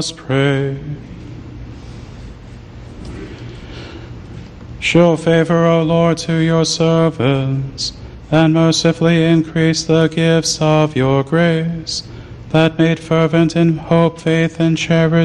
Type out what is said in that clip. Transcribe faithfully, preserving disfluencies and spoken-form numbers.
us pray. Show favor, O Lord, to your servants, and mercifully increase the gifts of your grace, that made fervent in hope, faith, and charity